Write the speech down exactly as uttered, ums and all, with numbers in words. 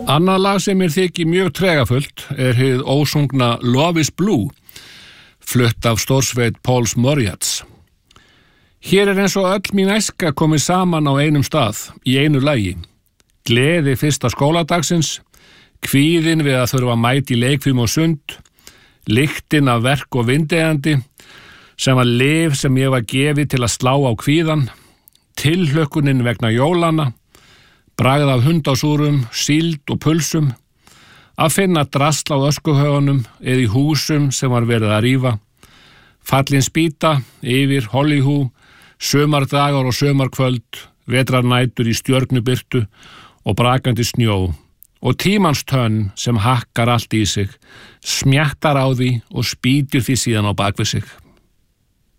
Annað lag sem mér þykir mjög tregafullt er hið ósungna Love is Blue, flutt af stórsveit Pauls Moriarty. Hér er eins og öll mín æska komið saman á einum stað, í einu lagi. Gleði fyrsta skóladagsins, kvíðin við að þurfa að mæta í leikfim og sund, lyktin af verk og vindeigandi, sem var lyf sem ég var gefið til að slá á kvíðan, tilhlökkunin vegna jólana, bragð af hundásúrum, síld og pulsum, að finna drasl á öskuhaugunum eða í húsum sem var verið að rífa, fallin spýta yfir Hollyhú, sömardagar og sömarkvöld, vetrarnætur í stjörnubirtu og brakandi snjó og tímans tönn sem hakkar allt í sig, smjattar á því og spýtir því síðan á bakvið sig.